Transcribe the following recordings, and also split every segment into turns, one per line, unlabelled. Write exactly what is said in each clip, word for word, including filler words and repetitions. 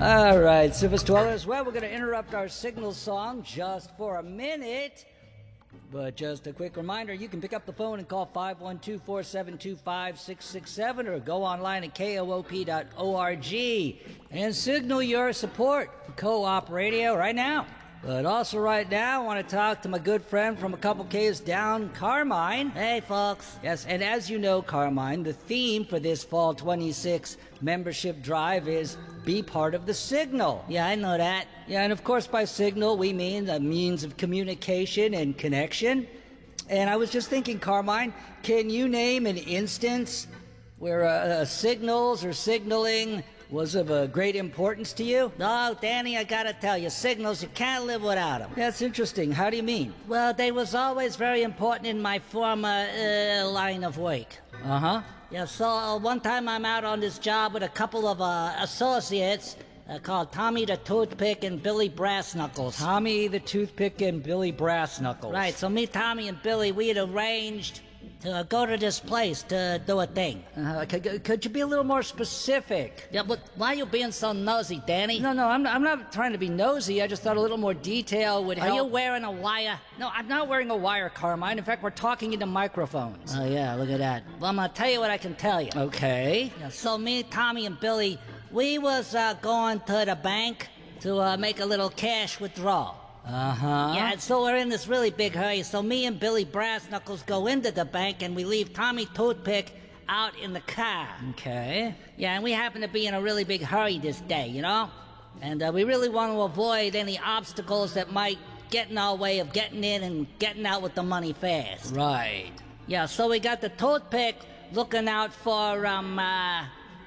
All right, Surface Dwellers. Well, we're going to interrupt our signal song just for a minute. But just a quick reminder, you can pick up the phone and call five one two, four seven two, five six six seven or go online at K O O P dot org and signal your support for Co-op Radio right now. But also right now, I want to talk to my good friend from a couple K's down, Carmine.
Hey, folks.
Yes, and as you know, Carmine, the theme for this Fall twenty-six membership drive is Be Part of the Signal.
Yeah, I know that.
Yeah, and of course by signal, we mean a means of communication and connection. And I was just thinking, Carmine, can you name an instance where uh, uh, signals or signaling was of a great importance to you?
No, Danny, I gotta tell you, signals, you can't live without them.
That's interesting. How do you mean?
Well, they was always very important in my former uh, line of work.
Uh-huh.
Yeah, so uh, one time I'm out on this job with a couple of uh, associates uh, called Tommy the Toothpick and Billy Brass Knuckles.
Tommy the Toothpick and Billy Brass Knuckles.
Right, so me, Tommy, and Billy, we had arranged to uh, go to this place to do a thing.
Uh, could, could you be a little more specific?
Yeah, but why are you being so nosy, Danny?
No, no, I'm not, I'm not trying to be nosy. I just thought a little more detail would help.
Are you wearing a wire?
No, I'm not wearing a wire, Carmine. In fact, we're talking into microphones.
Oh, yeah, look at that. Well, I'm gonna tell you what I can tell you.
Okay.
Yeah, so me, Tommy, and Billy, we was uh, going to the bank to uh, make a little cash withdrawal.
Uh-huh.
Yeah, and so we're in this really big hurry, so me and Billy Brass Knuckles go into the bank and we leave Tommy Toothpick out in the car.
Okay.
Yeah, and we happen to be in a really big hurry this day, you know? And uh, we really want to avoid any obstacles that might get in our way of getting in and getting out with the money fast.
Right.
Yeah, so we got the Toothpick looking out for, um, uh...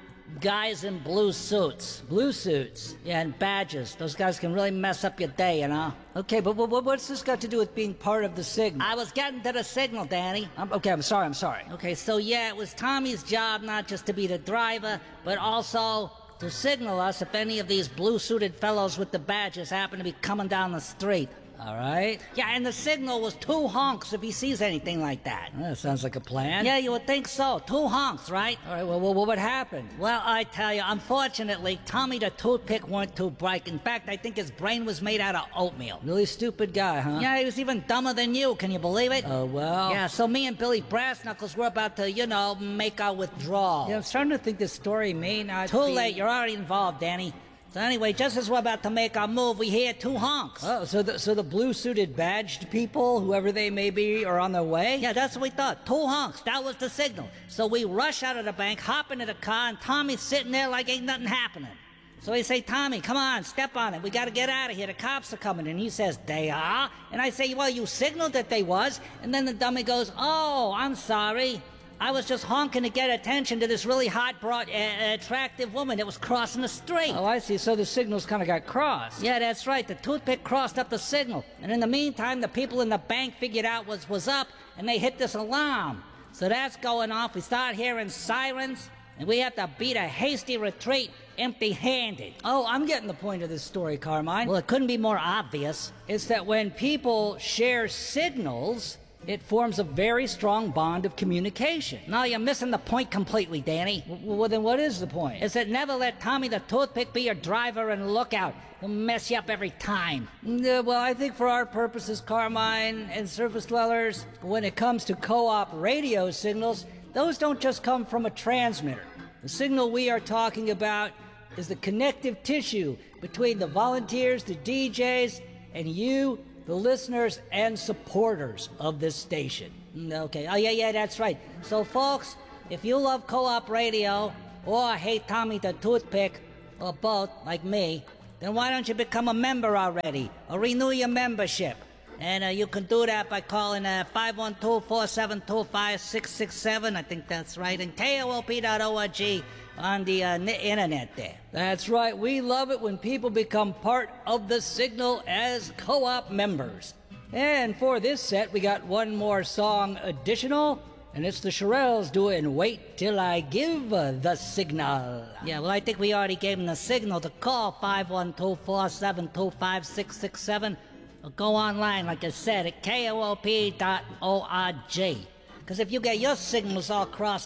guys in blue suits.
Blue suits?
Yeah, and badges. Those guys can really mess up your day, you know?
Okay, but what, what's this got to do with being part of the signal?
I was getting to the signal, Danny.
I'm, okay, I'm sorry, I'm sorry.
Okay, so yeah, it was Tommy's job not just to be the driver, but also to signal us if any of these blue-suited fellows with the badges happen to be coming down the street.
All right.
Yeah, and the signal was two honks if he sees anything like that.
Well, that sounds like a plan.
Yeah, you would think so. Two honks, right?
All right, well, well, what happened?
Well, I tell you, unfortunately, Tommy the Toothpick weren't too bright. In fact, I think his brain was made out of oatmeal.
Really stupid guy, huh?
Yeah, he was even dumber than you. Can you believe it?
Oh, well.
Yeah, so me and Billy Brass Knuckles were about to, you know, make our withdrawal.
Yeah, I'm starting to think this story may not
Too
be...
late. You're already involved, Danny. So anyway, just as we're about to make our move, we hear two honks.
Oh, so the, so the blue-suited badged people, whoever they may be, are on their way?
Yeah, that's what we thought. Two honks. That was the signal. So we rush out of the bank, hop into the car, and Tommy's sitting there like ain't nothing happening. So we say, Tommy, come on, step on it. We got to get out of here. The cops are coming. And he says, they are? And I say, well, you signaled that they was. And then the dummy goes, oh, I'm sorry. I was just honking to get attention to this really hot, broad, uh, attractive woman that was crossing the street.
Oh, I see. So the signals kind of got crossed.
Yeah, that's right. The Toothpick crossed up the signal. And in the meantime, the people in the bank figured out what was up, and they hit this alarm. So that's going off. We start hearing sirens, and we have to beat a hasty retreat empty-handed.
Oh, I'm getting the point of this story, Carmine.
Well, it couldn't be more obvious.
It's that when people share signals, it forms a very strong bond of communication.
No, you're missing the point completely, Danny.
W well, then what is the point?
Is that never let Tommy the Toothpick be your driver and lookout. He'll mess you up every time.
Yeah, well, I think for our purposes, Carmine and Surface Dwellers, when it comes to co-op radio signals, those don't just come from a transmitter. The signal we are talking about is the connective tissue between the volunteers, the D Js, and you, the listeners and supporters of this station.
Okay, oh yeah, yeah, that's right. So folks, if you love co-op radio, or hate Tommy the Toothpick, or both, like me, then why don't you become a member already, or renew your membership? And uh, you can do that by calling uh, five one two, four seven two, five six six seven, I think that's right, and K O O P dot org on the uh, internet there.
That's right. We love it when people become part of the signal as co-op members. And for this set, we got one more song additional, and it's the Shirelles doing Wait Till I Give the Signal.
Yeah, well, I think we already gave them the signal to call five one two, four seven two, five six six seven. Or go online, like I said, at K O O P dot org. Because if you get your signals all crossed up,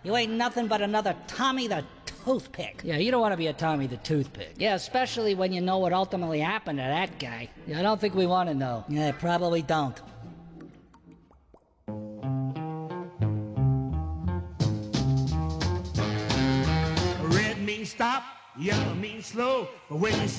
You ain't nothing but another Tommy the Toothpick.
Yeah, you don't want to be a Tommy the Toothpick.
Yeah, especially when you know what ultimately happened to that guy.
Yeah, I don't think we want to know.
Yeah, probably don't.
Red means stop, yellow means slow, but when you